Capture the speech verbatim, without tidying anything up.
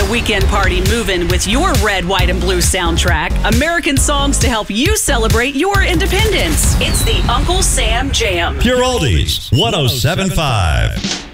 weekend party moving with your red, white, and blue soundtrack. American songs to help you celebrate your independence. It's the Uncle Sam Jam. Pure Oldies, one oh seven point five.